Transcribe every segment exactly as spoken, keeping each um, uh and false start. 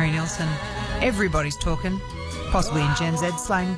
Harry Nelson. Everybody's talking, possibly in Gen Z slang.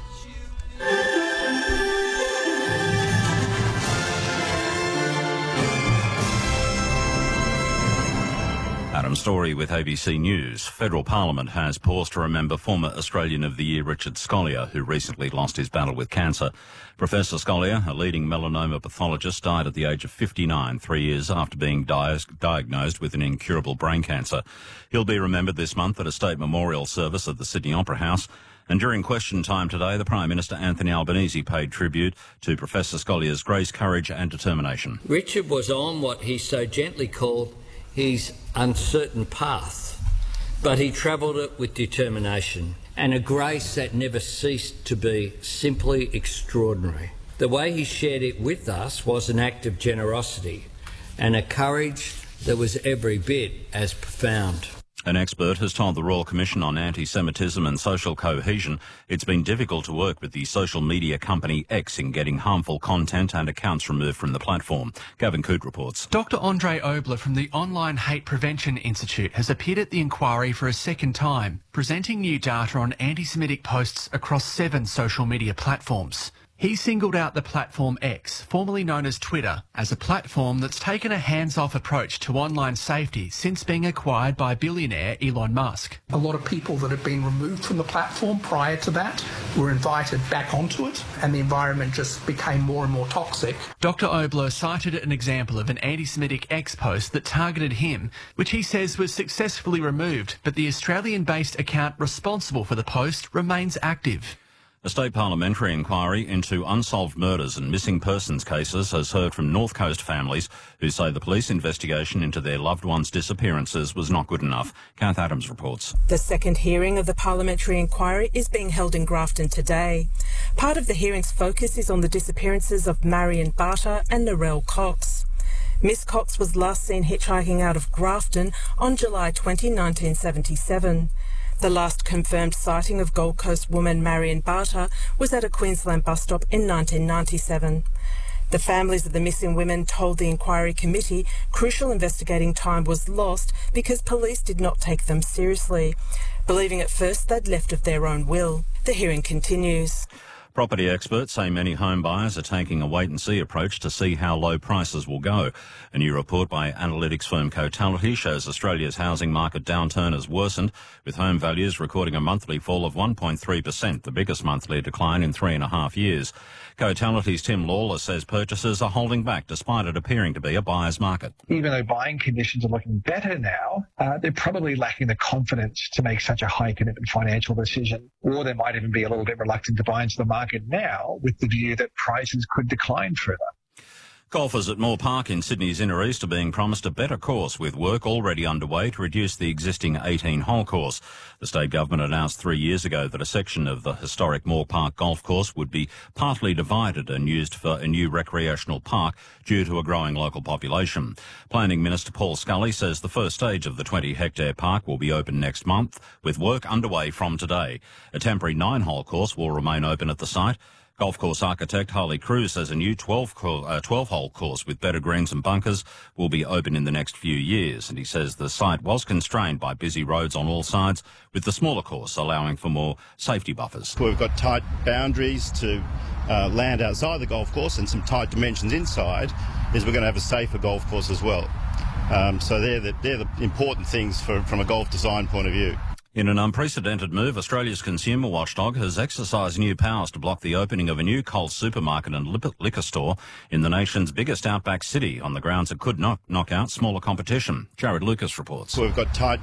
Adam Story with A B C News. Federal Parliament has paused to remember former Australian of the Year Richard Scolyer, who recently lost his battle with cancer. Professor Scolyer, a leading melanoma pathologist, died at the age of fifty-nine, three years after being di- diagnosed with an incurable brain cancer. He'll be remembered this month at a state memorial service at the Sydney Opera House. And during question time today, the Prime Minister Anthony Albanese paid tribute to Professor Scolyer's grace, courage and determination. Richard was on what he so gently called his uncertain path, but he travelled it with determination and a grace that never ceased to be simply extraordinary. The way he shared it with us was an act of generosity and a courage that was every bit as profound. An expert has told the Royal Commission on Anti-Semitism and Social Cohesion it's been difficult to work with the social media company X in getting harmful content and accounts removed from the platform. Gavin Coote reports. Doctor Andre Obler from the Online Hate Prevention Institute has appeared at the inquiry for a second time, presenting new data on anti-Semitic posts across seven social media platforms. He singled out the platform X, formerly known as Twitter, as a platform that's taken a hands-off approach to online safety since being acquired by billionaire Elon Musk. A lot of people that had been removed from the platform prior to that were invited back onto it, and the environment just became more and more toxic. Doctor Obler cited an example of an anti-Semitic X post that targeted him, which he says was successfully removed, but the Australian-based account responsible for the post remains active. A state parliamentary inquiry into unsolved murders and missing persons cases has heard from North Coast families who say the police investigation into their loved ones' disappearances was not good enough. Kath Adams reports. The second hearing of the parliamentary inquiry is being held in Grafton today. Part of the hearing's focus is on the disappearances of Marion Barter and Narelle Cox. Miss Cox was last seen hitchhiking out of Grafton on July twentieth, nineteen seventy-seven. The last confirmed sighting of Gold Coast woman Marion Barter was at a Queensland bus stop in nineteen ninety-seven. The families of the missing women told the inquiry committee crucial investigating time was lost because police did not take them seriously, believing at first they'd left of their own will. The hearing continues. Property experts say many home buyers are taking a wait-and-see approach to see how low prices will go. A new report by analytics firm Cotality shows Australia's housing market downturn has worsened, with home values recording a monthly fall of one point three percent, the biggest monthly decline in three and a half years. Cotality's Tim Lawler says purchasers are holding back despite it appearing to be a buyer's market. Even though buying conditions are looking better now, uh, they're probably lacking the confidence to make such a high commitment financial decision, or they might even be a little bit reluctant to buy into the market now with the view that prices could decline further. Golfers at Moore Park in Sydney's Inner East are being promised a better course, with work already underway to reduce the existing eighteen-hole course. The state government announced three years ago that a section of the historic Moore Park golf course would be partly divided and used for a new recreational park due to a growing local population. Planning Minister Paul Scully says the first stage of the twenty-hectare park will be open next month, with work underway from today. A temporary nine-hole course will remain open at the site. Golf course architect Harley Cruz says a new twelve-hole course with better greens and bunkers will be open in the next few years. And he says the site was constrained by busy roads on all sides, with the smaller course allowing for more safety buffers. We've got tight boundaries to uh, land outside the golf course and some tight dimensions inside, is we're going to have a safer golf course as well. Um, so they're the, they're the important things for, from a golf design point of view. In an unprecedented move, Australia's consumer watchdog has exercised new powers to block the opening of a new Coles supermarket and liquor store in the nation's biggest outback city on the grounds it could knock, knock out smaller competition. Jared Lucas reports. We've got tight...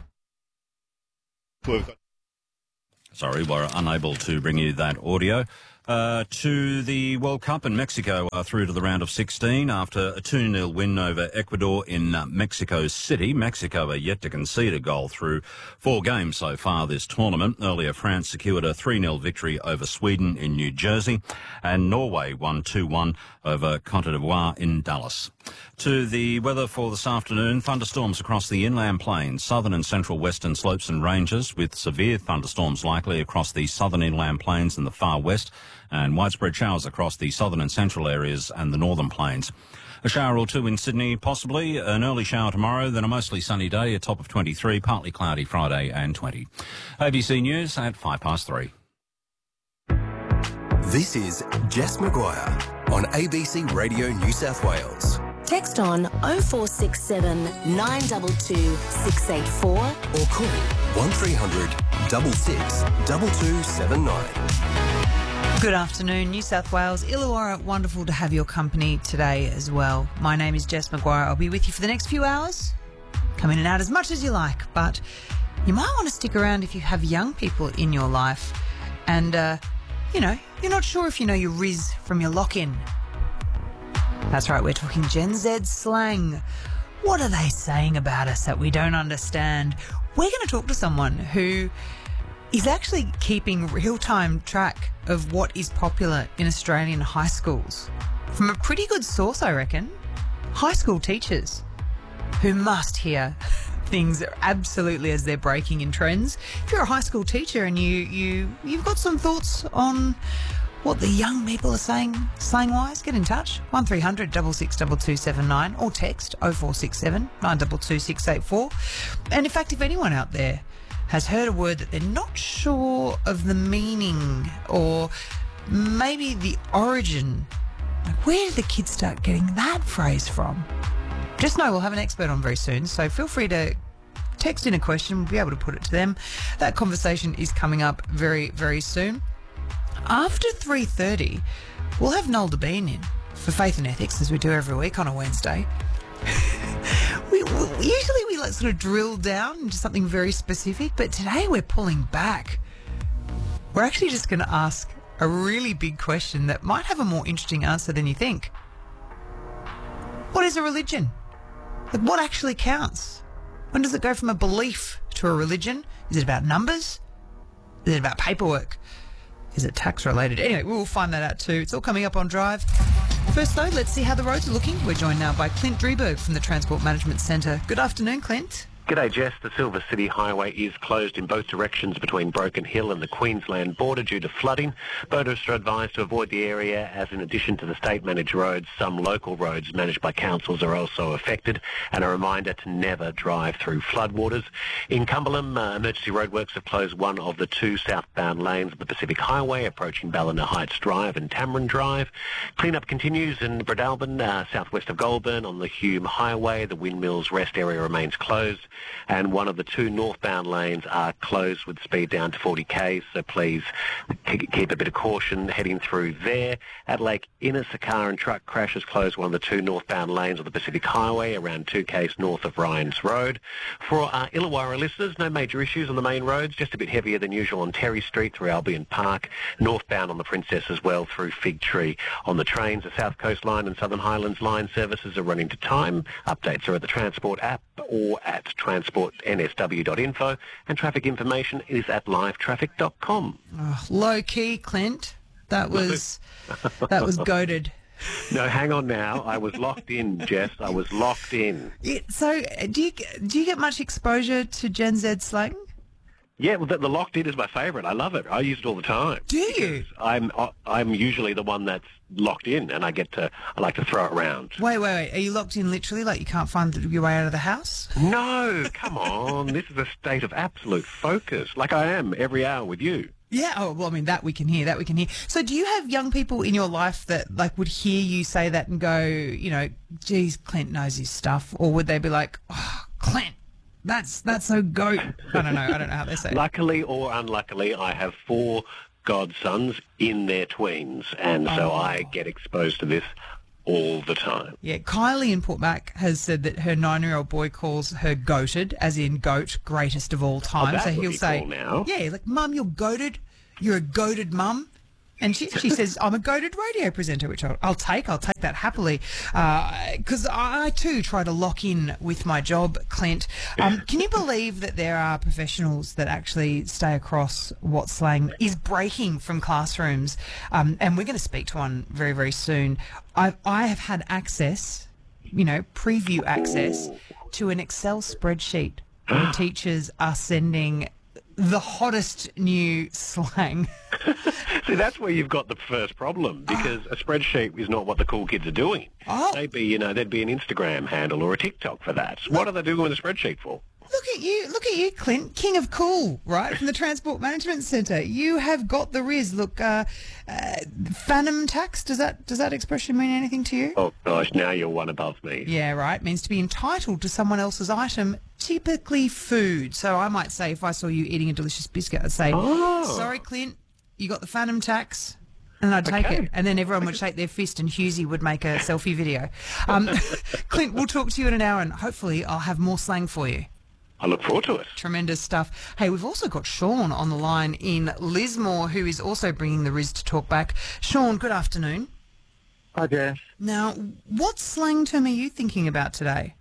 We've got... Sorry, we're unable to bring you that audio. Uh, to the World Cup in Mexico, uh, through to the round of sixteen after a two nil win over Ecuador in uh, Mexico City. Mexico are yet to concede a goal through four games so far this tournament. Earlier, France secured a three nil victory over Sweden in New Jersey, and Norway won two one over Cote d'Ivoire in Dallas. To the weather for this afternoon, thunderstorms across the inland plains, southern and central western slopes and ranges, with severe thunderstorms likely across the southern inland plains and the far west, and widespread showers across the southern and central areas and the northern plains. A shower or two in Sydney, possibly. An early shower tomorrow, then a mostly sunny day, a top of twenty-three, partly cloudy Friday and twenty. A B C News at five past three. This is Jess Maguire on A B C Radio New South Wales. Text on oh four six seven, nine two two, six eight four or call one three hundred, six six, two two seven nine. Good afternoon, New South Wales. Illawarra, wonderful to have your company today as well. My name is Jess Maguire. I'll be with you for the next few hours. Come in and out as much as you like, but you might want to stick around if you have young people in your life and, uh, you know, you're not sure if you know your Riz from your lock-in. That's right, we're talking Gen Z slang. What are they saying about us that we don't understand? We're going to talk to someone who is actually keeping real-time track of what is popular in Australian high schools. From a pretty good source, I reckon. High school teachers who must hear things absolutely as they're breaking in trends. If you're a high school teacher and you, you, you've got some thoughts on what the young people are saying slang-wise, get in touch. one three hundred, six six, two two seven nine or text oh four six seven, nine two two, six eight four. And in fact, if anyone out there has heard a word that they're not sure of the meaning or maybe the origin, like where did the kids start getting that phrase from? Just know we'll have an expert on very soon, so feel free to text in a question. We'll be able to put it to them. That conversation is coming up very, very soon. After three thirty, we'll have Noel Debien in for Faith and Ethics, as we do every week on a Wednesday. we, we Usually we like sort of drill down into something very specific, but today we're pulling back. We're actually just going to ask a really big question that might have a more interesting answer than you think. What is a religion? Like, what actually counts? When does it go from a belief to a religion? Is it about numbers? Is it about paperwork? Is it tax related? Anyway, we'll find that out too. It's all coming up on Drive. First though, let's see how the roads are looking. We're joined now by Clint Drieberg from the Transport Management Centre. Good afternoon, Clint. G'day, Jess. The Silver City Highway is closed in both directions between Broken Hill and the Queensland border due to flooding. Motorists are advised to avoid the area, as in addition to the state-managed roads, some local roads managed by councils are also affected. And a reminder to never drive through floodwaters. In Cumberland, uh, emergency roadworks have closed one of the two southbound lanes of the Pacific Highway, approaching Ballina Heights Drive and Tamron Drive. Clean-up continues in Breadalbin, uh, southwest of Goulburn, on the Hume Highway. The Windmills Rest area remains closed. And one of the two northbound lanes are closed with speed down to forty k's, so please keep a bit of caution heading through there. At Lake Innes, a car and truck crash has closed one of the two northbound lanes of the Pacific Highway, around two k's north of Ryans Road. For our Illawarra listeners, no major issues on the main roads, just a bit heavier than usual on Terry Street through Albion Park, northbound on the Princess as well through Fig Tree. On the trains, the South Coast Line and Southern Highlands Line services are running to time. Updates are at the Transport app or at transport n s w dot info, and traffic information is at live traffic dot com. Oh, low key, Clint. That was that was goated. No, hang on now. I was locked in, Jess. I was locked in. Yeah, so, do you do you get much exposure to Gen Z slang? Yeah, well, the, the locked in is my favourite. I love it. I use it all the time. Do you? I'm I'm usually the one that's locked in, and I get to I like to throw it around. Wait, wait, wait. Are you locked in literally, like you can't find your way out of the house? No, come on. This is a state of absolute focus, like I am every hour with you. Yeah, oh, well, I mean, that we can hear, that we can hear. So do you have young people in your life that, like, would hear you say that and go, you know, geez, Clint knows his stuff? Or would they be like, oh, Clint, that's that's so goat? I don't know. I don't know how they say it. Luckily or unluckily, I have four godsons in their tweens, and so oh. I get exposed to this all the time. Yeah, Kylie in Port Mac has said that her nine-year-old boy calls her goated, as in goat, greatest of all time. Oh, that so would he'll be say, cool now. yeah, like, Mum, you're goated. You're a goated mum. And she, she says, I'm a goated radio presenter, which I'll, I'll take. I'll take that happily. Because uh, I, too, try to lock in with my job, Clint. Um, can you believe that there are professionals that actually stay across what slang is breaking from classrooms? Um, and we're going to speak to one very, very soon. I've, I have had access, you know, preview access to an Excel spreadsheet where teachers are sending the hottest new slang. See, that's where you've got the first problem, because a spreadsheet is not what the cool kids are doing. Oh. They'd be, you know, there'd be an Instagram handle or a TikTok for that. What are they doing with a spreadsheet for? Look at you, look at you, Clint, king of cool, right, from the Transport Management Centre. You have got the riz. Look, uh, uh, phantom tax, does that does that expression mean anything to you? Oh, gosh, now you're one above me. Yeah, right, means to be entitled to someone else's item, typically food. So I might say, if I saw you eating a delicious biscuit, I'd say, Oh. sorry, Clint, you got the phantom tax. And I'd take Okay. it. And then everyone would shake their fist and Husey would make a selfie video. Um, Clint, we'll talk to you in an hour and hopefully I'll have more slang for you. I look forward to it. Tremendous stuff. Hey, we've also got Sean on the line in Lismore, who is also bringing the Riz to talk back. Sean, good afternoon. Hi, Jess. Now, what slang term are you thinking about today?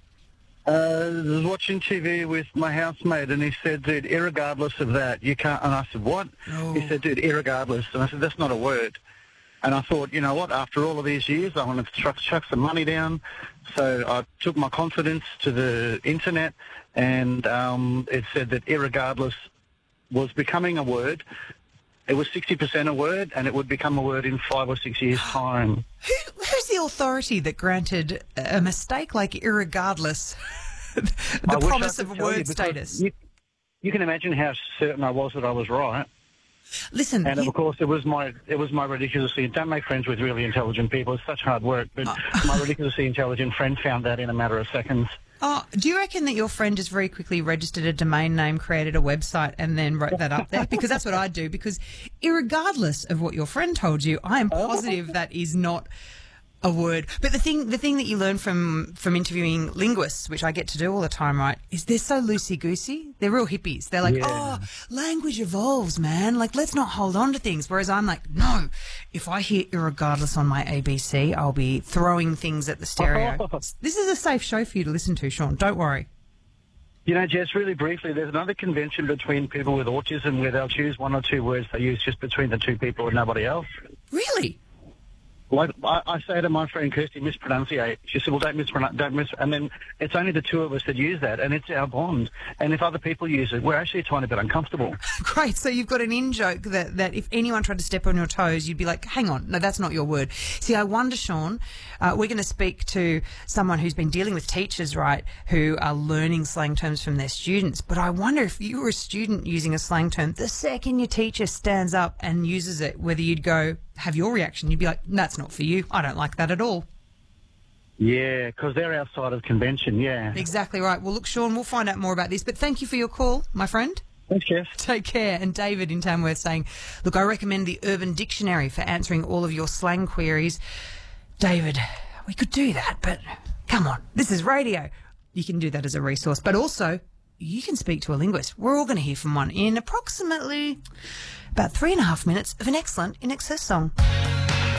Uh, I was watching T V with my housemate, and he said, dude, irregardless of that, you can't... And I said, what? Oh. He said, dude, irregardless. And I said, that's not a word. And I thought, you know what, after all of these years, I want to chuck, chuck some money down. So I took my confidence to the internet, and um, it said that irregardless was becoming a word. It was sixty percent a word, and it would become a word in five or six years' time. Who, who's the authority that granted a mistake like irregardless the I wish I promise could of a tell you, word because status? You, you can imagine how certain I was that I was right. Listen, and you- of course, it was my it was my ridiculously. Don't make friends with really intelligent people. It's such hard work. But my ridiculously intelligent friend found that in a matter of seconds. Oh, do you reckon that your friend just very quickly registered a domain name, created a website, and then wrote that up there? Because that's what I'd do. Because irregardless of what your friend told you, I am positive that is not a word. But the thing, the thing that you learn from from interviewing linguists, which I get to do all the time, right, is they're so loosey goosey. They're real hippies. They're like, Yeah. oh, language evolves, man. Like, let's not hold on to things. Whereas I'm like, no. If I hear irregardless on my A B C, I'll be throwing things at the stereo. This is a safe show for you to listen to, Sean. Don't worry. You know, Jess, really briefly, there's another convention between people with autism where they'll choose one or two words they use just between the two people and nobody else. Really? Like I, I say to my friend Kirsty, mispronunciate. She said, well, don't mispronounce, don't mis... And then it's only the two of us that use that, and it's our bond. And if other people use it, we're actually a tiny bit uncomfortable. Great. So you've got an in-joke that, that if anyone tried to step on your toes, you'd be like, hang on, no, that's not your word. See, I wonder, Sean, uh, we're going to speak to someone who's been dealing with teachers, right, who are learning slang terms from their students. But I wonder if you were a student using a slang term, the second your teacher stands up and uses it, whether you'd go, have your reaction, you'd be like, that's not for you. I don't like that at all. Yeah, because they're outside of convention, yeah. Exactly right. Well, look, Sean, we'll find out more about this. But thank you for your call, my friend. Thanks, Jeff. Take care. And David in Tamworth saying, look, I recommend the Urban Dictionary for answering all of your slang queries. David, we could do that, but come on, this is radio. You can do that as a resource. But also, you can speak to a linguist. We're all going to hear from one in approximately about three and a half minutes of an excellent In Excess song.